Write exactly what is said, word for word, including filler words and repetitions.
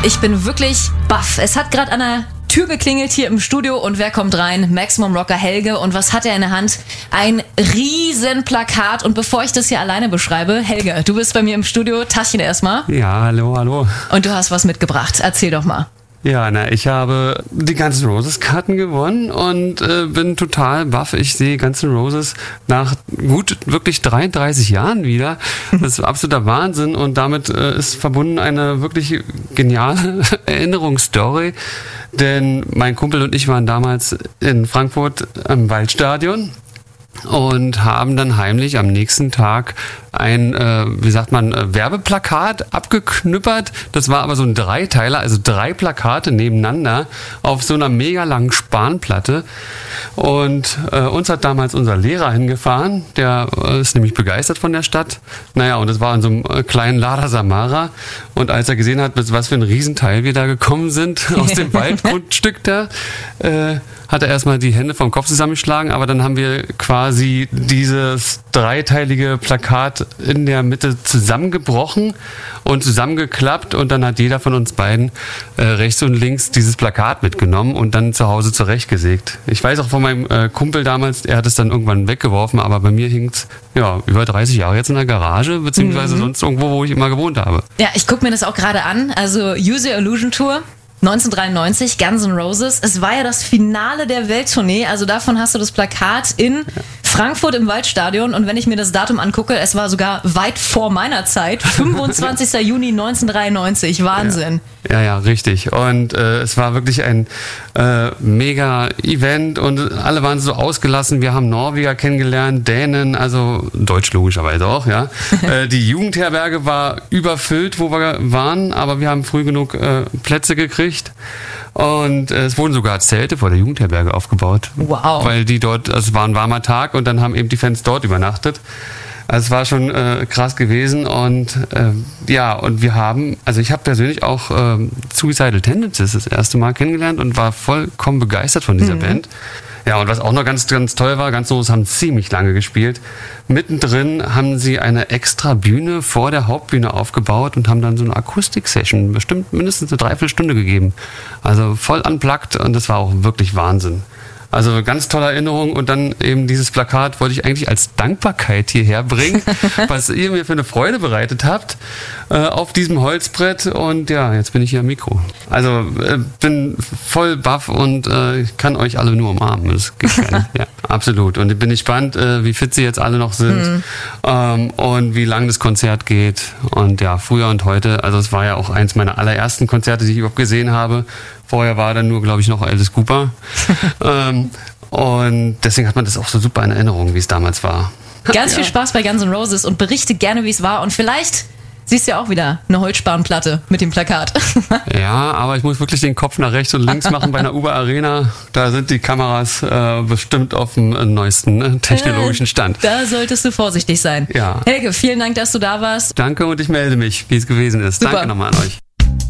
Ich bin wirklich baff. Es hat gerade an der Tür geklingelt hier im Studio und wer kommt rein? Maximum Rocker Helge. Und was hat er in der Hand? Ein riesen Plakat. Und bevor ich das hier alleine beschreibe, Helge, du bist bei mir im Studio. Tachchen erstmal. Ja, hallo, hallo. Und du hast was mitgebracht. Erzähl doch mal. Ja, na, ich habe die Guns N' Roses Karten gewonnen und äh, bin total baff. Ich sehe Guns N' Roses nach gut wirklich dreiunddreißig Jahren wieder. Das ist absoluter Wahnsinn und damit äh, ist verbunden eine wirklich geniale Erinnerungsstory. Denn mein Kumpel und ich waren damals in Frankfurt am Waldstadion und haben dann heimlich am nächsten Tag ein, äh, wie sagt man, äh, Werbeplakat abgeknüppert. Das war aber so ein Dreiteiler, also drei Plakate nebeneinander auf so einer mega langen Spanplatte. Und äh, uns hat damals unser Lehrer hingefahren, der äh, ist nämlich begeistert von der Stadt. Naja, und das war in so einem äh, kleinen Lada Samara. Und als er gesehen hat, mit was für ein Riesenteil wir da gekommen sind, aus dem Waldgrundstück da, äh, hat er erstmal die Hände vom Kopf zusammengeschlagen, aber dann haben wir quasi dieses dreiteilige Plakat in der Mitte zusammengebrochen und zusammengeklappt und dann hat jeder von uns beiden äh, rechts und links dieses Plakat mitgenommen und dann zu Hause zurechtgesägt. Ich weiß auch von meinem äh, Kumpel damals, er hat es dann irgendwann weggeworfen, aber bei mir hing es ja, über dreißig Jahre jetzt in der Garage, beziehungsweise mhm. sonst irgendwo, wo ich immer gewohnt habe. Ja, ich gucke mir das auch gerade an, also Use Your Illusion Tour. neunzehnhundertdreiundneunzig, Guns N' Roses. Es war ja das Finale der Welttournee, also davon hast du das Plakat in Frankfurt im Waldstadion und wenn ich mir das Datum angucke, es war sogar weit vor meiner Zeit, fünfundzwanzigster Juni neunzehnhundertdreiundneunzig, Wahnsinn. Ja, ja, ja richtig und äh, es war wirklich ein äh, mega Event und alle waren so ausgelassen, wir haben Norweger kennengelernt, Dänen, also Deutsch logischerweise auch, ja. äh, die Jugendherberge war überfüllt, wo wir waren, aber wir haben früh genug äh, Plätze gekriegt. Und äh, es wurden sogar Zelte vor der Jugendherberge aufgebaut. Wow. Weil die dort, also es war ein warmer Tag und dann haben eben die Fans dort übernachtet. Also es war schon äh, krass gewesen und äh, ja, und wir haben, also ich habe persönlich auch äh, Suicidal Tendencies das erste Mal kennengelernt und war vollkommen begeistert von dieser mhm. Band. Ja, und was auch noch ganz, ganz toll war, Guns N' Roses haben ziemlich lange gespielt. Mittendrin haben sie eine extra Bühne vor der Hauptbühne aufgebaut und haben dann so eine Akustik-Session, bestimmt mindestens eine Dreiviertelstunde gegeben. Also voll unplugged und das war auch wirklich Wahnsinn. Also ganz tolle Erinnerung und dann eben dieses Plakat wollte ich eigentlich als Dankbarkeit hierher bringen, was ihr mir für eine Freude bereitet habt äh, auf diesem Holzbrett und ja, jetzt bin ich hier am Mikro. Also äh, bin voll baff und äh, kann euch alle nur umarmen. Das geht gar nicht. Ja, absolut. Und ich bin gespannt, äh, wie fit sie jetzt alle noch sind mhm. ähm, und wie lang das Konzert geht und ja, früher und heute. Also es war ja auch eins meiner allerersten Konzerte, die ich überhaupt gesehen habe. Vorher war dann nur, glaube ich, noch Alice Cooper. ähm, und deswegen hat man das auch so super in Erinnerung, wie es damals war. Ganz ja. viel Spaß bei Guns N' Roses und berichte gerne, wie es war. Und vielleicht siehst du ja auch wieder eine Holzspanplatte mit dem Plakat. Ja, aber ich muss wirklich den Kopf nach rechts und links machen bei einer Uber Arena. Da sind die Kameras äh, bestimmt auf dem äh, neuesten äh, technologischen Stand. Da solltest du vorsichtig sein. Ja. Helge, vielen Dank, dass du da warst. Danke und ich melde mich, wie es gewesen ist. Super. Danke nochmal an euch.